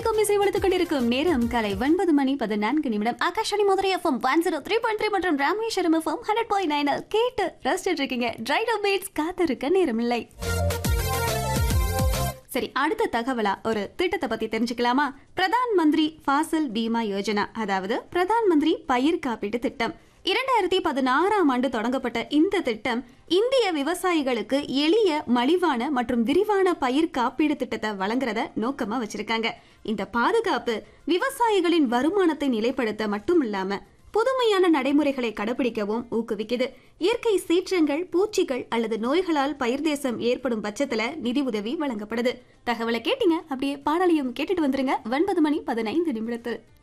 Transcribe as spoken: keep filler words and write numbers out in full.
கேட்கும் இசை வளர்த்துக் கொண்டிருக்கும் நேரம் காலை ஒன்பது மணி பதினான்கு நிமிடம். Akashvani Madurai FM one zero three point three மற்றும் Rameswaram FM hundred point nine கேட்டு ரசிச்சுட்டு இருக்கீங்க. ட்ரைட் ஆஃப் பீட்ஸ் காத்திருக்க நேரமில்லை. சரி, அடுத்த தகவலா ஒரு திட்டத்தை பத்தி தெரிஞ்சுக்கலாமா? பிரதான் மந்திரி ஃபாசல் பீமா யோஜனா, அதாவது பிரதான் மந்திரி பயிர் காப்பீட்டு திட்டம். இரண்டாயிரத்தி பதினாறாம் ஆண்டு தொடங்கப்பட்ட இந்த திட்டம் இந்திய விவசாயிகளுக்கு எளிய, மலிவான மற்றும் விரிவான பயிர் காப்பீடு திட்டத்தை வழங்குறத நோக்கமா வச்சிருக்காங்க. இந்த பாதுகாப்பு விவசாயிகளின் வருமானத்தை நிலைப்படுத்த மட்டுமில்லாம புதுமையான நடைமுறைகளை கடைபிடிக்கவும் ஊக்குவிக்குது. இயற்கை சீற்றங்கள், பூச்சிகள் அல்லது நோய்களால் பயிர் தேசம் ஏற்படும் பட்சத்துல நிதி உதவி வழங்கப்படுது. தகவலை கேட்டீங்க, அப்படியே பாடலையும் கேட்டுட்டு வந்துருங்க. ஒன்பது மணி பதினைந்து நிமிடத்தில்